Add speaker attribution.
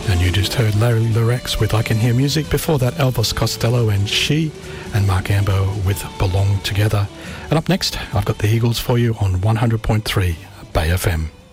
Speaker 1: And you just heard Larry Lurex with I Can Hear Music. Before that, Elvis Costello and She, and Mark Ambo with Belong Together. And up next, I've got the Eagles for you on 100.3 Bay FM.